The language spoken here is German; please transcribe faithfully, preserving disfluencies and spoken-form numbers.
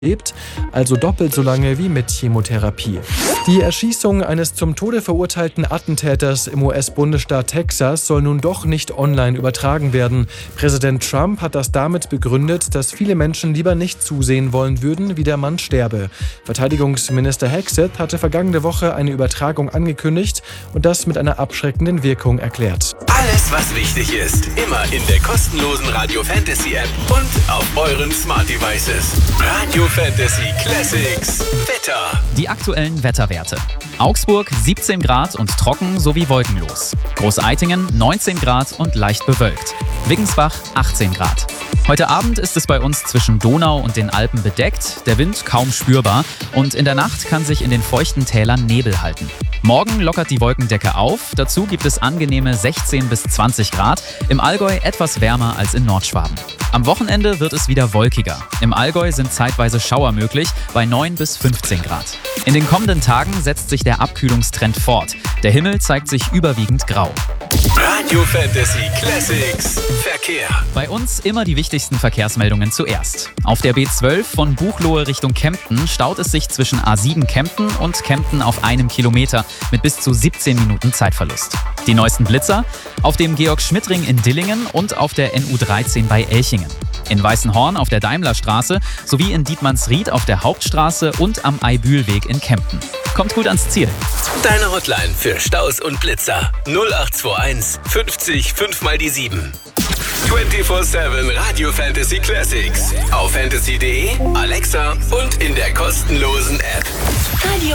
lebt, also doppelt so lange wie mit Chemotherapie. Die Erschießung eines zum Tode verurteilten Attentäters im U S-Bundesstaat Texas soll nun doch nicht online übertragen werden. Präsident Trump hat das damit begründet, dass viele Menschen lieber nicht zusehen wollen würden, wie der Mann sterbe. Verteidigungsminister Hegseth hatte vergangene Woche eine Übertragung angekündigt und das mit einer abschreckenden Wirkung erklärt. Alles, was wichtig ist, immer in der kostenlosen Radio Fantasy App und auf euren Smart Devices. Radio Fantasy Classics Wetter. Die aktuellen Wetterwerte. Augsburg siebzehn Grad und trocken sowie wolkenlos. Großeitingen neunzehn Grad und leicht bewölkt. Wiggensbach achtzehn Grad. Heute Abend ist es bei uns zwischen Donau und den Alpen bedeckt, der Wind kaum spürbar und in der Nacht kann sich in den feuchten Tälern Nebel halten. Morgen lockert die Wolkendecke auf, dazu gibt es angenehme sechzehn bis zwanzig Grad, im Allgäu etwas wärmer als in Nordschwaben. Am Wochenende wird es wieder wolkiger. Im Allgäu sind zeitweise Schauer möglich, bei neun bis fünfzehn Grad. In den kommenden Tagen setzt sich der Abkühlungstrend fort. Der Himmel zeigt sich überwiegend grau. Radio Fantasy Classics Verkehr. Bei uns immer die wichtigsten Verkehrsmeldungen zuerst. Auf der B zwölf von Buchloe Richtung Kempten staut es sich zwischen A sieben Kempten und Kempten auf einem Kilometer mit bis zu siebzehn Minuten Zeitverlust. Die neuesten Blitzer auf dem Georg-Schmidt-Ring in Dillingen und auf der N U dreizehn bei Elchingen. In Weißenhorn auf der Daimlerstraße sowie in Dietmannsried auf der Hauptstraße und am Eibühlweg in Kempten. Kommt gut ans Ziel. Deine Hotline für Staus und Blitzer null acht zwei eins fünfzig fünf mal die sieben. vierundzwanzig sieben Radio Fantasy Classics auf fantasy punkt de, Alexa und in der kostenlosen App.